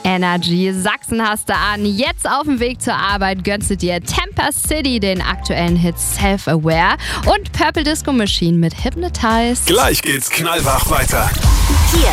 Energy Sachsen hast du an. Jetzt auf dem Weg zur Arbeit gönnst du dir Temper City, den aktuellen Hit Self-Aware und Purple Disco Machine mit Hypnotize. Gleich geht's knallwach weiter.